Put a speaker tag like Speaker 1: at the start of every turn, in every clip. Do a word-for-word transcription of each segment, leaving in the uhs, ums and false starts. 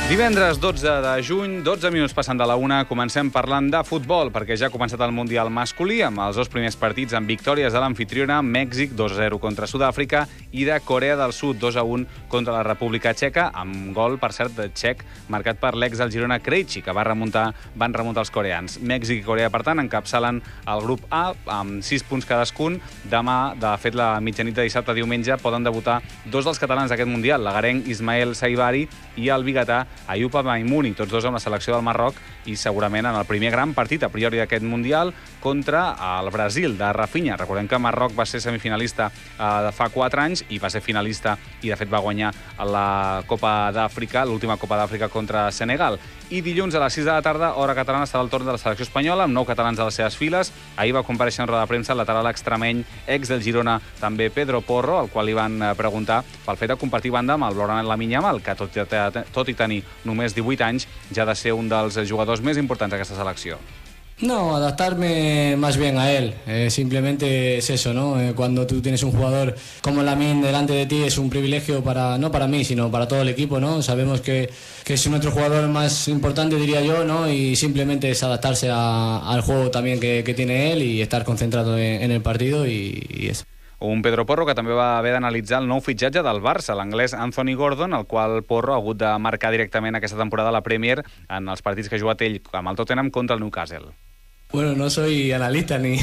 Speaker 1: Divendres dotze de juny, dotze minuts passant de la una, comencem parlant de futbol, perquè ja ha començat el Mundial masculí, amb els dos primers partits amb victòries de l'anfitriona, Mèxic dos a zero contra Sud-àfrica, i de Corea del Sud dos a un contra la República Txeca, amb gol, per cert, de txec, marcat per l'ex del Girona Krejci, que va remuntar, van remuntar els coreans. Mèxic i Corea, per tant, encapçalen el grup A, amb sis punts cadascun. Demà, de fet, la mitjanit de dissabte a diumenge, poden debutar dos dels catalans d'aquest Mundial, l'agarenc Ismael Saibari i el biguetà Ayub Maimouni, tots dos amb la selecció del Marroc, i segurament en el primer gran partit a priori d'aquest Mundial contra el Brasil de Rafinha. Recordem que Marroc va ser semifinalista eh, de fa quatre anys i va ser finalista i de fet va guanyar la Copa d'Àfrica, l'última Copa d'Àfrica contra Senegal. I dilluns a les sis de la tarda, hora catalana, estarà el torn de la selecció espanyola, amb nou catalans a les seves files. Ahir va comparèixer en roda de premsa el lateral extremeny, ex del Girona, també Pedro Porro, al qual li van preguntar pel fet de compartir banda amb el Laurent Lamine Yamal, que tot i, tot i tenir només divuit anys, ja ha de ser un dels jugadors més importants d'aquesta selecció.
Speaker 2: No, adaptarme más bien a él, eh, simplemente es eso, ¿no? Eh, cuando tú tienes un jugador como Lamine delante de ti es un privilegio para, no para mí, sino para todo el equipo, ¿no? Sabemos que, que es nuestro jugador más importante, diría yo, ¿no? Y simplemente es adaptarse a, al juego también que, que tiene él y estar concentrado en, en el partido y, y eso.
Speaker 1: Un Pedro Porro que també va haver d'analitzar el nou fitxatge del Barça, l'anglès Anthony Gordon, el qual Porro ha hagut de marcar directament aquesta temporada a la Premier en els partits que ha jugat ell amb el Tottenham contra el Newcastle.
Speaker 2: Bueno, no soy analista ni,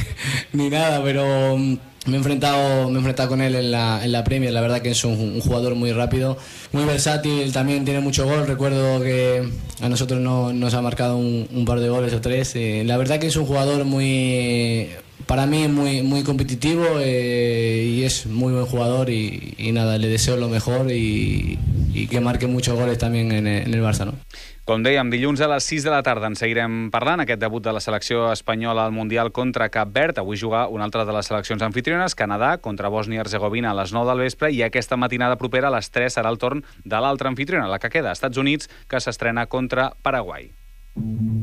Speaker 2: ni nada, pero me he enfrentado, me he enfrentado con él en la, en la Premier. La verdad que es un, un jugador muy rápido, muy versátil, también tiene mucho gol. Recuerdo que a nosotros no, nos ha marcado un, un par de goles o tres. Eh, la verdad que es un jugador muy... Para mí muy, muy competitivo eh, y es muy buen jugador y, y nada, le deseo lo mejor y, y que marque muchos goles también en el, en el Barça, ¿no?
Speaker 1: Com dèiem, dilluns a les sis de la tarda en seguirem parlant, aquest debut de la selecció espanyola al Mundial contra Cap Verd. Avui jugar una altra de les seleccions anfitriones, Canadà, contra Bòsnia-Herzegovina a les nou del vespre, i aquesta matinada propera a les tres serà el torn de l'altra anfitriona, la que queda, Estats Units, que s'estrena contra Paraguai.